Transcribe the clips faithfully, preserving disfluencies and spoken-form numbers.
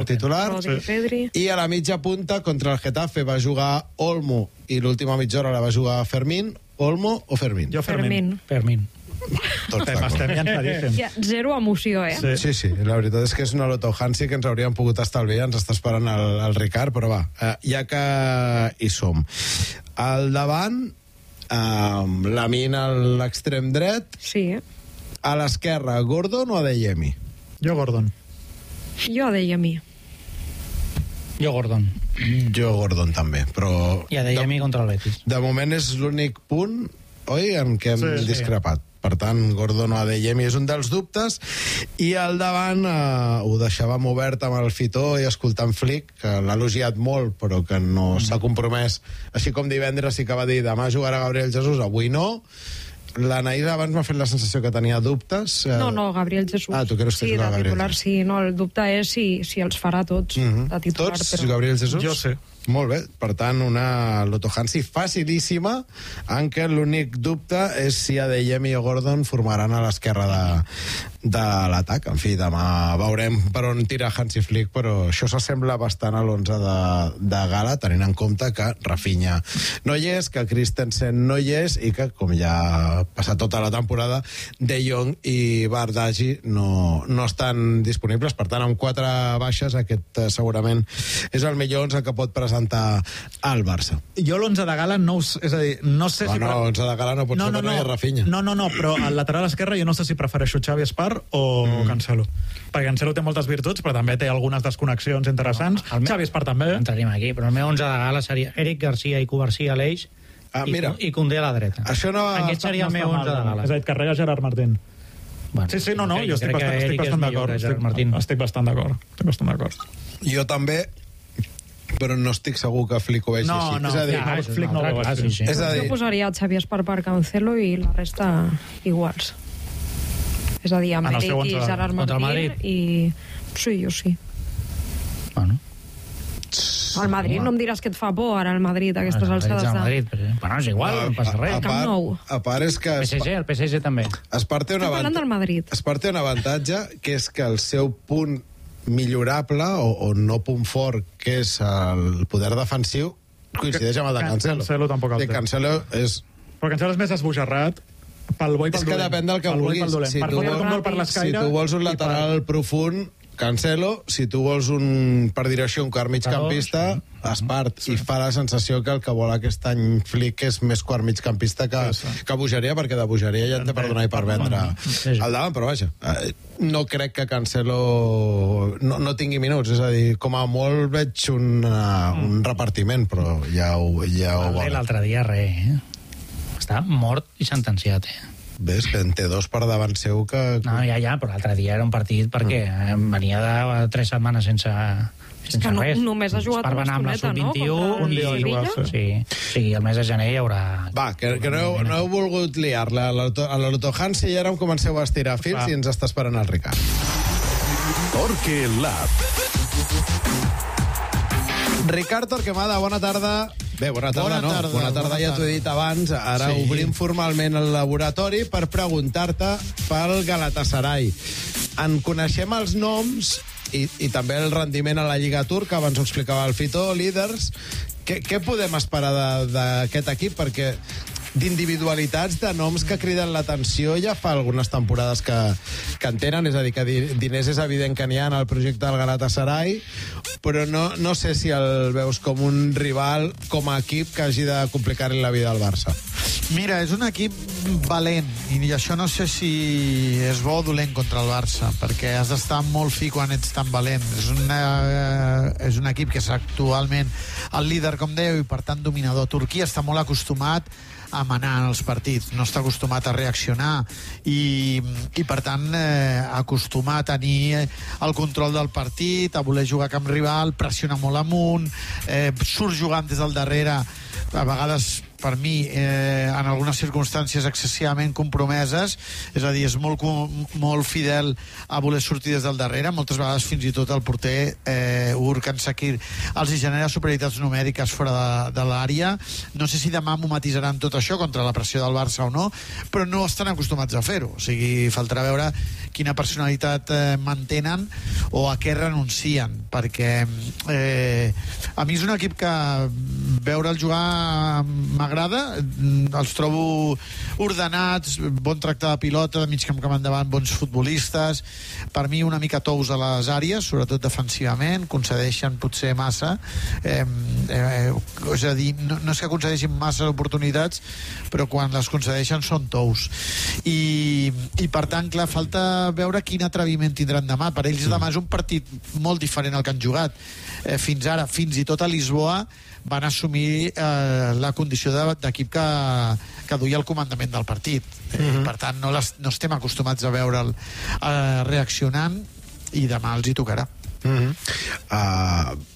titular. Rodri, Pedri. I a la mitja punta, contra el Getafe, va jugar Olmo i l'última mitja hora la va jugar Fermín. Olmo o Fermín? Jo Fermín. Fermín. Tot Estem, està estem llançadíssims. Ja, zero emoció, eh? Sí. Sí, sí, la veritat és que és una Loto Hansi que ens hauríem pogut estalviar, ens està esperant el, el Ricard, però va, eh, ja que hi som. Al davant, eh, Lamine a l'extrem dret, Sí. a l'esquerra, Gordon o Adeyemi? Jo Gordon. Jo deia a mi. Jo Gordon. Jo Gordon també, però... I Adeyemi contra el Betis. De moment és l'únic punt, oi?, en què hem Sí, sí. discrepat. Per tant, Gordon o Adeyemi és un dels dubtes. I al davant eh, ho deixàvem obert amb el Fitó i escoltant Flick, que l'ha elogiat molt, però que no s'ha compromès. Així com divendres sí que va dir demà jugarà Gabriel Jesús, avui no. L'Anaïs abans m'ha fet la sensació que tenia dubtes. Eh, No, no, Gabriel Jesús. Ah, tu creus que sí, jugarà de Gabriel titular, Jesús? sí. No, el dubte és si, si els farà tots Mhm. de titular. Tots, però... Gabriel Jesús? Jo sí. Molt bé, per tant, una Loto Hansi facilíssima, en què l'únic dubte és si Adeyemi o Gordon formaran a l'esquerra de, de l'atac. En fi, demà veurem per on tira Hansi Flick, però això s'assembla bastant a l'onze de, de gala, tenint en compte que Rafinha no hi és, que Christensen no hi és, i que, com ja ha passat tota la temporada, De Jong i Bardghji no, no estan disponibles. Per tant, amb quatre baixes, aquest eh, segurament és el millor onze que pot presentar al Barça. Jo l'onze de gala no us... És a dir, no sé No, si... no, onze de gala no pot ser que no hi ha Rafinha. No, no, no, però al lateral esquerre jo no sé si prefereixo Xavi Espar o mm. Cancelo. Perquè Cancelo té moltes virtuts, però també té algunes desconnexions interessants. No, Xavi Espar també. Entraríem aquí, però el meu onze de gala seria Eric Garcia i Cubarsí a l'eix Ah, i, mira. i Condé a la dreta. Això no... Aquest seria el meu està onze de mal, gala. És a dir, carrega Gerard Martín. Bueno, Sí, sí, no, no, crec- jo estic crec que bastant, estic Eric és bastant millor d'acord. que Gerard Estic, Martín. estic bastant d'acord. Estic bastant d'acord. Jo també, però no estic segur que Flick ho vegi No, així. no, és a dir, ja, això és Flick una no altra ho veu classe, així. sí. és a Jo dir, posaria Xavi Espar per Cancelo i la resta iguals. És a dir, amb En el seu Eric i onze Gerard contra el Martín Madrid. i... Sí, jo sí. Bueno, El Madrid, no em diràs que et fa por ara el Madrid a aquestes el Madrid alçades és el de... Madrid, però, bueno, és igual, no passa res. a, Camp part, Nou. a part és que El P S G, el P S G també. Espar té un Estem parlant del Madrid. Espar té un avantatge, que és que el seu punt millorable, o, o no punt fort, que és el poder defensiu, coincideix amb el de Can- Cancelo. Cancelo tampoc el Sí, té. Cancelo és... Però Cancelo és més esbojarrat pel bo i pel És que dolent. depèn del que Pel bo i vulguis. pel dolent. Si Per tu fotre vols- un gol per Si l'escaire... tu vols un i lateral per- profund, Cancelo. Si tu vols un, per dir així, un quart migcampista, Espart. I fa la sensació que el que vol aquest any Flick és més quart migcampista que, Sí, sí. que bogeria, perquè de bogeria ja en té per donar i per vendre Sí, sí. al davant, però vaja, eh, no crec que Cancelo no, no tingui minuts, és a dir, com a molt veig una, un repartiment, però ja ho, ja ho Vale, veurem. l'altre dia res, eh? Està mort i sentenciat, eh? Ves que en té dos per davant seu que... No, ja, ja, però l'altre dia era un partit perquè eh, venia de tres setmanes sense, sense que no- res. només ha jugat Per una anar amb la estoneta, no? sub vint-i-u Contra el Un dia va i... jugar, Sevilla? Sí, sí, el mes de gener hi haurà... Va, que, que no, heu, no heu volgut liar-la. A l'Auto- a l'Auto Hansi i ara em comenceu a estirar fils Va. i ens està esperant el Ricard. Torque Lab. Ricard Torquemada, bona tarda. Bé, bona tarda, Bona no. tarda, bona tarda, bona ja t'ho he tarda. dit abans. Ara Sí. obrim formalment el laboratori per preguntar-te pel Galatasaray. En coneixem els noms i, i també el rendiment a la Lliga Turca, abans ho explicava el Fito, líders. Què, què podem esperar de- d'aquest equip? Perquè d'individualitats, de noms que criden l'atenció ja fa algunes temporades que, que en tenen, és a dir, que di- diners és evident que n'hi ha en el projecte del Galatasaray, però no, no sé si el veus com un rival, com a equip que hagi de complicar-li la vida al Barça. Mira, és un equip valent i això no sé si és bo o dolent contra el Barça, perquè has d'estar molt fi quan ets tan valent. És, una, és un equip que és actualment el líder, com dèieu, i per tant dominador. Turquia està molt acostumat a manar en els partits, no està acostumat a reaccionar i, i per tant eh, acostuma a tenir el control del partit, a voler jugar a camp rival, pressiona molt amunt, eh, surt jugant des del darrere, a vegades per mi, eh, en algunes circumstàncies excessivament compromeses, és a dir, és molt, molt fidel a voler sortir des del darrere, moltes vegades fins i tot el porter eh, Urkan Sakir els hi genera superioritats numèriques fora de, de l'àrea. No sé si demà m'ho matisaran tot això contra la pressió del Barça o no, però no estan acostumats a fer-ho, o sigui, faltarà veure quina personalitat eh, mantenen o a què renuncien, perquè eh, a mi és un equip que veure'l jugar m'agrada, els trobo ordenats, bon tracte de pilota, de mig camp cap endavant, bons futbolistes, per mi una mica tous a les àrees, sobretot defensivament, concedeixen potser massa, eh, eh, és a dir, no, no és que concedeixin massa oportunitats, però quan les concedeixen són tous. I, i per tant, clar, falta veure quin atreviment tindran demà. Per ells demà és un partit molt diferent al que han jugat. Eh, fins ara, fins i tot a Lisboa, van assumir eh, la condició d'equip que, que duia el comandament del partit. Eh, uh-huh. Per tant, no, les, no estem acostumats a veure'l eh, reaccionant, i demà els hi tocarà. Uh-huh. Uh,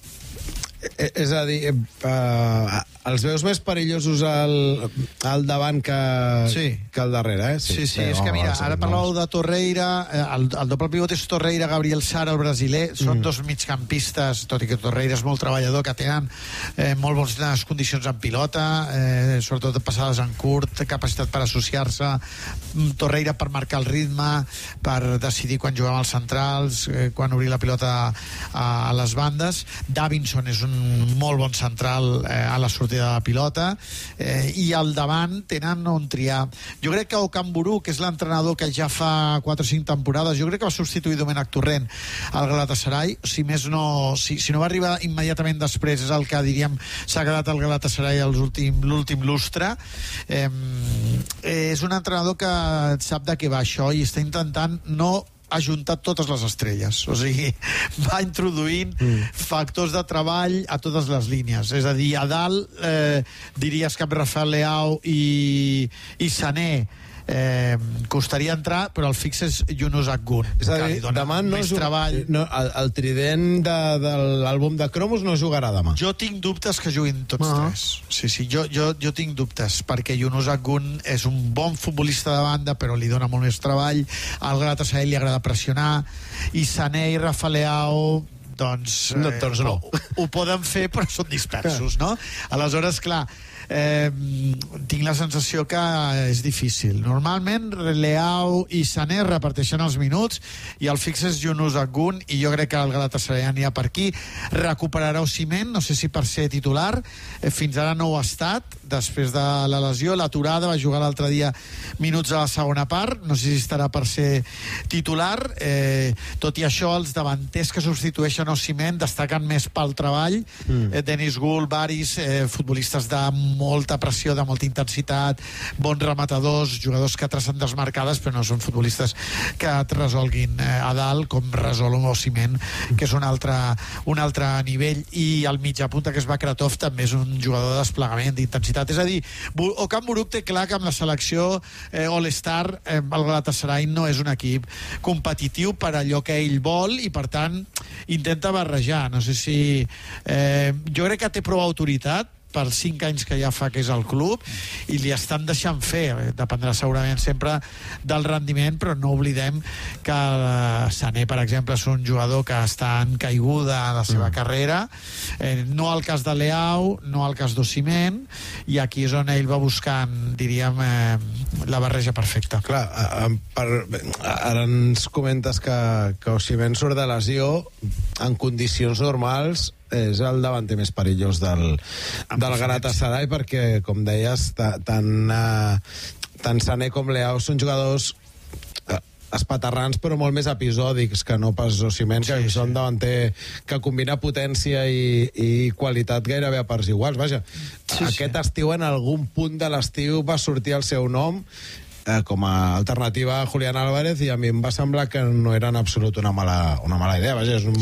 és a dir, uh, els veus més perillosos al, al davant que, sí. que al darrere, eh? Sí, sí, sí, és que mira, ara parlàveu de Torreira, eh, el, el doble pivot és Torreira, Gabriel Sara, el brasiler, són mm. dos migcampistes, tot i que Torreira és molt treballador, que tenen eh, molt bones condicions en pilota, eh, sobretot passades en curt, capacitat per associar-se, Torreira per marcar el ritme, per decidir quan jugar amb els centrals, eh, quan obrir la pilota a, a les bandes. Davinson és un molt bon central eh, a la sortida de la pilota, eh, i al davant tenen on triar. Jo crec que Okamuru, que és l'entrenador que ja fa quatre o cinc temporades, jo crec que va substituir Domènec Torrent al Galatasaray, si més no, si, si no va arribar immediatament després, és el que diríem s'ha quedat al Galatasaray l'últim lustre. Eh, és un entrenador que sap de què va això i està intentant no ajuntat totes les estrelles, o sigui, va introduint mm. factors de treball a totes les línies, és a dir, a dalt eh, diries que amb Rafael Leao i, i Sané eh, costaria entrar, però el fix és Yunus Akgun, és a dir, demà no més jug... treball. No, el, el trident de, de l'àlbum de Cromos no jugarà demà. Jo tinc dubtes que juguin tots uh-huh. tres. Sí, sí, jo, jo, jo tinc dubtes, perquè Yunus Akgun és un bon futbolista de banda, però li dona molt més treball. Al Galatasaray li agrada pressionar, i Sané i Rafa Leao doncs, no, eh, doncs no. ho, ho poden fer, però són dispersos, no? Aleshores, clar, eh, tinc la sensació que és difícil. Normalment Leao i Sané reparteixen els minuts i el fix és Yunus Akgun, i jo crec que el Galatasaray anirà per aquí. Recuperarà Osimhen, no sé si per ser titular, eh, fins ara no ho ha estat després de la lesió, l'aturada, va jugar l'altre dia minuts a la segona part, no sé si estarà per ser titular. Eh, tot i això, els davanters que substitueixen Osimhen destaquen més pel treball. mm. eh, Dennis Gould, Baris, eh, futbolistes de molta pressió, de molta intensitat, bons rematadors, jugadors que tracen desmarcades, però no són futbolistes que et resolguin eh, a dalt, com resol un Osimhen, que és un altre, un altre nivell. I el mitjà punta, que és Bakratov, també és un jugador de desplegament, d'intensitat. És a dir, Okan Buruk té clar que amb la selecció eh, All-Star eh, el Galatasaray no és un equip competitiu per allò que ell vol, i per tant intenta barrejar. No sé si... Eh, jo crec que té prou autoritat per cinc anys que ja fa que és al club, i li estan deixant fer. Dependrà segurament sempre del rendiment, però no oblidem que Sané, per exemple, és un jugador que està en caiguda a la seva mm. carrera, eh, no al cas de Leao, no al cas d'Osimhen, i aquí és on ell va buscant, diríem, eh, la barreja perfecta. Clar, per, ara ens comentes que, que Osimhen surt de lesió en condicions normals, és el davanter més perillós del, del Galatasaray, perquè, com deies, tant, tant Sané com Leao són jugadors espaterrans, però molt més episòdics que no pas Osimhen, que sí, sí. són davanter que combina potència i, i qualitat gairebé a parts iguals. Vaja, sí, aquest sí. estiu, en algun punt de l'estiu, va sortir el seu nom eh, com a alternativa a Julián Álvarez, i a mi em va semblar que no era en absolut una mala, una mala idea. Vaja, és un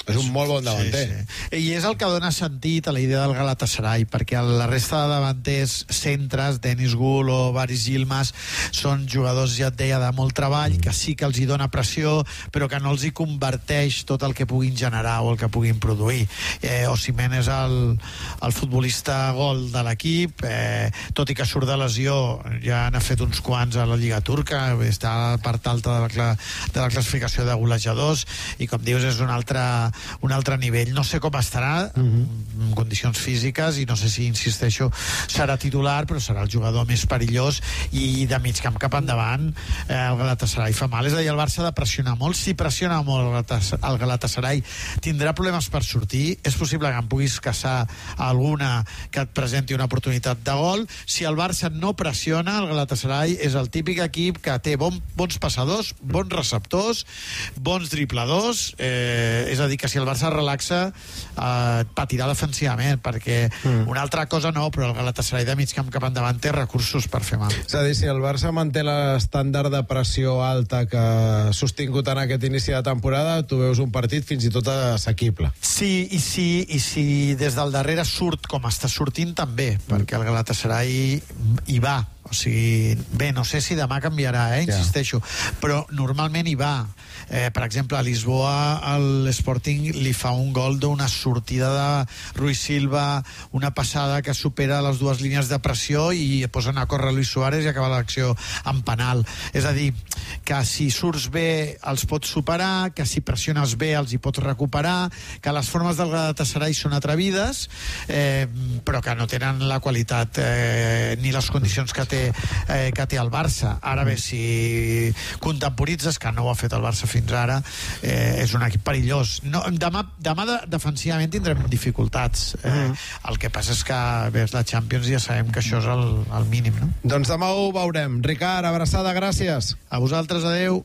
És un molt bon davanter. Sí, sí. I és el que dona sentit a la idea del Galatasaray, perquè la resta de davanters centres, Denis Gul o Baris Yilmaz, són jugadors, ja et deia, de molt treball, que sí que els hi dona pressió, però que no els hi converteix tot el que puguin generar o el que puguin produir. Eh, Osimhen és el, el futbolista gol de l'equip, eh, tot i que surt de lesió, ja n'ha fet uns quants a la Lliga Turca, està a la part alta de la, cla de la classificació de golejadors, i com dius, és un altre un altre nivell. No sé com estarà mm-hmm. en condicions físiques, i no sé si, insisteixo, serà titular, però serà el jugador més perillós, i de mig camp cap endavant eh, el Galatasaray fa mal. És a dir, el Barça ha de pressionar molt. Si pressiona molt el Galatasaray, tindrà problemes per sortir. És possible que en puguis caçar alguna que et presenti una oportunitat de gol. Si el Barça no pressiona, el Galatasaray és el típic equip que té bon, bons passadors, bons receptors, bons dribladors, eh, és a dir, que si el Barça relaxa eh, patirà defensivament, perquè mm. una altra cosa no, però el Galatasaray de mig camp cap endavant té recursos per fer mal. És a dir, si el Barça manté l'estàndard de pressió alta que ha sostingut en aquest inici de temporada, tu veus un partit fins i tot assequible. Sí, i si, i si des del darrere surt com està sortint, també, mm. perquè el Galatasaray hi va. O sigui, bé, no sé si demà canviarà, eh, insisteixo, yeah. però normalment hi va. Eh, per exemple, a Lisboa l'Sporting li fa un gol d'una sortida de Rui Silva, una passada que supera les dues línies de pressió i posen a córrer Luis Suárez i acaba l'acció en penal. És a dir, que si surts bé els pots superar, que si pressiones bé els hi pots recuperar, que les formes del Galatasaray són atrevides, eh, però que no tenen la qualitat eh, ni les condicions que té Eh, que té el Barça. Ara bé, si contemporitzes, que no ho ha fet el Barça fins ara, eh, és un equip perillós. No, demà, demà de, defensivament tindrem dificultats. Eh, uh -huh. El que passa és que bé, la Champions ja sabem que això és el, el mínim, no? Doncs demà ho veurem. Ricard, abraçada, gràcies. A vosaltres, adeu.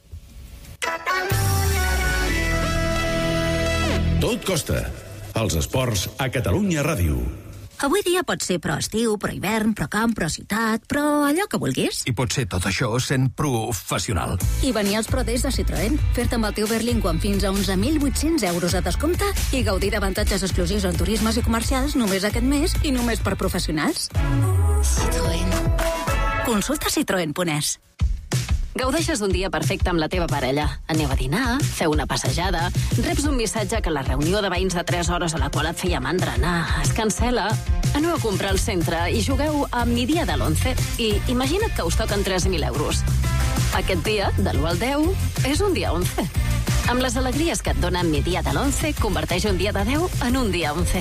Tot costa. Els esports a Catalunya Ràdio. Avui dia pot ser pro estiu, pro hivern, pro camp, pro ciutat, però allò que vulguis. I pot ser tot això sent professional. I venir als Pro Days de Citroën, fer-te amb el teu Berlingo amb fins a onze mil vuit-cents euros de descompte i gaudir d'avantatges exclusius en turismes i comercials només aquest mes i només per professionals. Citroën. Consulta citroen punt es. Gaudeixes d'un dia perfecte amb la teva parella. Aneu a dinar, feu una passejada, reps un missatge que la reunió de veïns de tres hores a la qual et feia mandra anar es cancel·la, aneu a comprar al centre i jugueu a mi dia de l'onze i imagina't que us toquen tres mil euros. Aquest dia, de l'u al deu, és un dia onze. Amb les alegries que et dona mi dia de l'onze, converteix un dia de deu en un dia onze.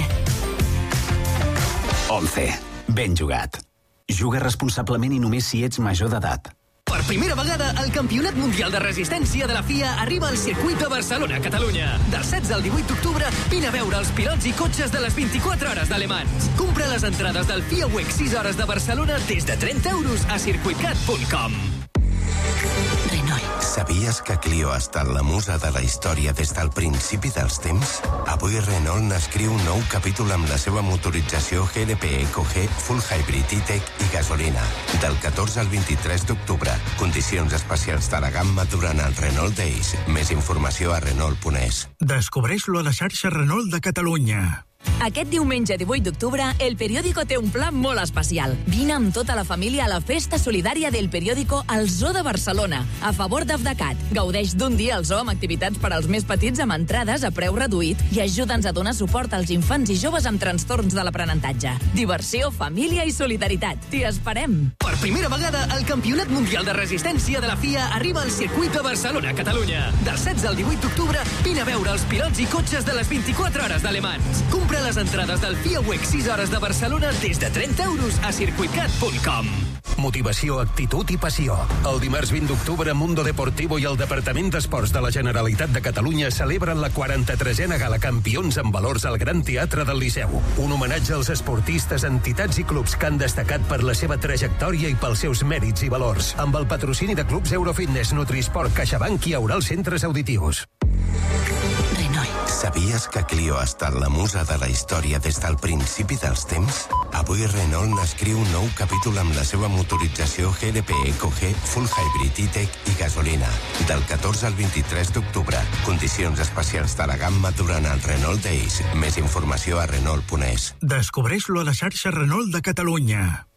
onze. Ben jugat. Juga responsablement i només si ets major d'edat. Per primera vegada, el Campionat Mundial de Resistència de la F I A arriba al circuit de Barcelona, Catalunya. Del setze al divuit d'octubre, vine a veure els pilots i cotxes de les vint-i-quatre hores de Le Mans. Compra les entrades del F I A Week sis hores de Barcelona des de trenta euros a circuitcat punt com. Renault. Sabies que Clio ha estat la musa de la història des del principi dels temps? Avui Renault n'escriu un nou capítol amb la seva motorització G L P Eco G, Full Hybrid E-Tech i gasolina. Del catorze al vint-i-tres d'octubre. Condicions especials de la gamma durant el Renault Days. Més informació a Renault punt es. Descobreix-lo a la xarxa Renault de Catalunya. Aquest diumenge divuit d'octubre, El Periódico té un pla molt especial. Vine amb tota la família a la festa solidària del Periódico al Zoo de Barcelona, a favor d'Afdecat. Gaudeix d'un dia al zoo amb activitats per als més petits amb entrades a preu reduït i ajuda'ns a donar suport als infants i joves amb trastorns de l'aprenentatge. Diversió, família i solidaritat. T'hi esperem! Per primera vegada, el Campionat Mundial de Resistència de la F I A arriba al circuit de Barcelona, Catalunya. Del setze al divuit d'octubre, vine a veure els pilots i cotxes de les vint-i-quatre hores de Le Mans. Compra les entrades del F I A Week sis hores de Barcelona des de trenta euros a circuitcat punt com. Motivació, actitud i passió. El dimarts vint d'octubre, Mundo Deportivo i el Departament d'Esports de la Generalitat de Catalunya celebren la quaranta-tresena Gala Campions amb valors al Gran Teatre del Liceu. Un homenatge als esportistes, entitats i clubs que han destacat per la seva trajectòria i pels seus mèrits i valors. Amb el patrocini de clubs Eurofitness, Nutrisport, CaixaBank i Aural Centres Auditius. Sabies que Clio ha estat la musa de la història des del principi dels temps? Avui Renault n'escriu un nou capítol amb la seva motorització G L P Eco G, Full Hybrid E-Tech i gasolina. Del catorze al vint-i-tres d'octubre. Condicions especials de la gamma durant el Renault Days. Més informació a Renault punt es. Descobreix-lo a la xarxa Renault de Catalunya.